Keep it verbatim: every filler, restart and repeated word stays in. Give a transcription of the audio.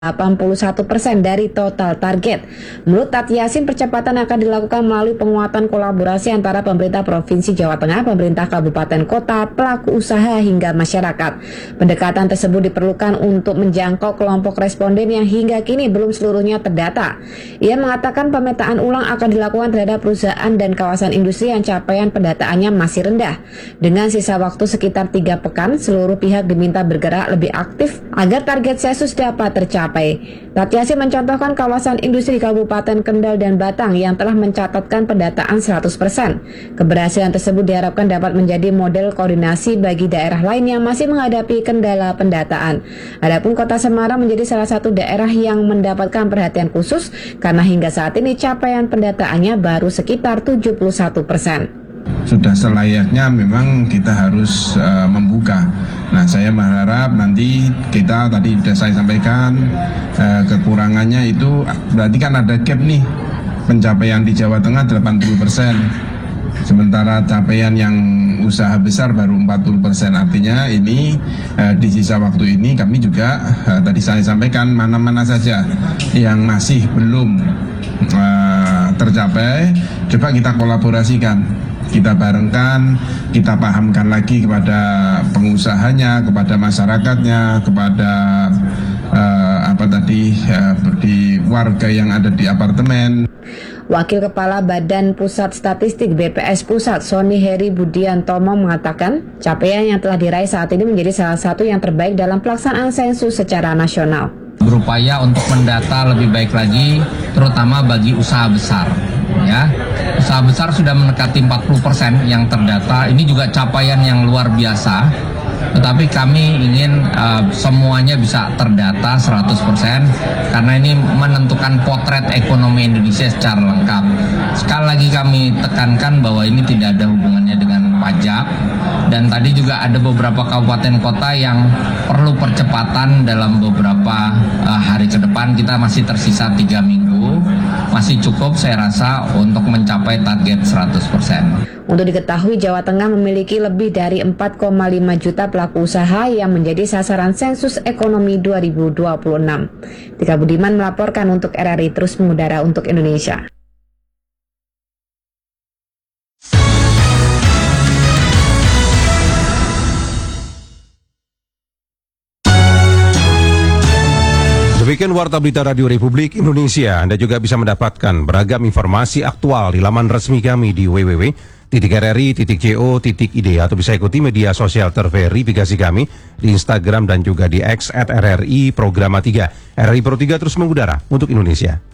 delapan puluh satu persen dari total target. Menurut Tat Yasin, percepatan akan dilakukan melalui penguatan kolaborasi antara pemerintah Provinsi Jawa Tengah, pemerintah kabupaten kota, pelaku usaha hingga masyarakat. Pendekatan tersebut diperlukan untuk menjangkau kelompok responden yang hingga kini belum seluruhnya terdata. Ia mengatakan pemetaan ulang akan dilakukan terhadap perusahaan dan kawasan industri yang capaian pendataannya masih rendah. Dengan sisa waktu sekitar tiga pekan, seluruh pihak diminta bergerak lebih aktif agar target sensus dapat tercapai. Tat Yasin mencontohkan kawasan industri di Kabupaten Kendal dan Batang yang telah mencatatkan pendataan seratus persen. Keberhasilan tersebut diharapkan dapat menjadi model koordinasi bagi daerah lain yang masih menghadapi kendala pendataan. Adapun Kota Semarang menjadi salah satu daerah yang mendapatkan perhatian khusus karena hingga saat ini capaian pendataannya baru sekitar tujuh puluh satu persen. Sudah selayaknya memang kita harus uh, membuka. Nah, saya berharap nanti kita tadi sudah saya sampaikan uh, kekurangannya itu berarti kan ada gap nih, pencapaian di Jawa Tengah delapan puluh persen, sementara capaian yang usaha besar baru empat puluh persen. Artinya ini uh, di sisa waktu ini kami juga uh, tadi saya sampaikan mana-mana saja yang masih belum uh, tercapai, coba kita kolaborasikan, kita barengkan, kita pahamkan lagi kepada pengusahanya, kepada masyarakatnya, kepada uh, apa tadi uh, di warga yang ada di apartemen. Wakil Kepala Badan Pusat Statistik B P S Pusat, Sony Heri Budiantomo, mengatakan capaian yang telah diraih saat ini menjadi salah satu yang terbaik dalam pelaksanaan sensus secara nasional. Berupaya untuk mendata lebih baik lagi, terutama bagi usaha besar. Ya, usaha besar sudah mendekati empat puluh persen yang terdata. Ini juga capaian yang luar biasa. Tetapi kami ingin uh, semuanya bisa terdata seratus persen karena ini menentukan potret ekonomi Indonesia secara lengkap. Sekali lagi kami tekankan bahwa ini tidak ada hubungannya dengan pajak, dan tadi juga ada beberapa kabupaten kota yang perlu percepatan dalam beberapa uh, hari ke depan. Kita masih tersisa tiga minggu, masih cukup saya rasa untuk mencapai target seratus persen. Untuk diketahui, Jawa Tengah memiliki lebih dari empat koma lima juta pelaku usaha yang menjadi sasaran sensus ekonomi dua ribu dua puluh enam. Tika Budiman melaporkan untuk R R I Terus Mengudara untuk Indonesia. Demikian Warta Berita Radio Republik Indonesia. Anda juga bisa mendapatkan beragam informasi aktual di laman resmi kami di w w w titik r r i titik co titik i d atau bisa ikuti media sosial terverifikasi kami di Instagram dan juga di X at R R I Programa tiga. R R I Pro tiga terus mengudara untuk Indonesia.